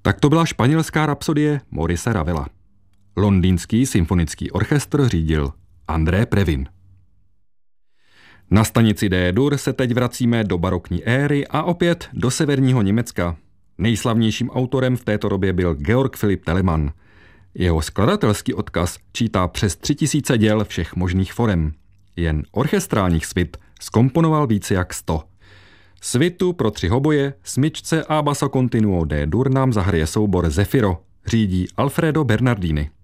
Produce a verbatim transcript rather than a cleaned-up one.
Tak to byla španělská rapsodie Maurice Ravela. Londýnský symfonický orchestr řídil André Previn. Na stanici D-dur se teď vracíme do barokní éry a opět do severního Německa. Nejslavnějším autorem v této době byl Georg Philipp Telemann. Jeho skladatelský odkaz čítá přes tři tisíce děl všech možných forem. Jen orchestrálních svit zkomponoval více jak sto. Svitu pro tři hoboje, smyčce a basso continuo D-dur nám zahraje soubor Zefiro, řídí Alfredo Bernardini.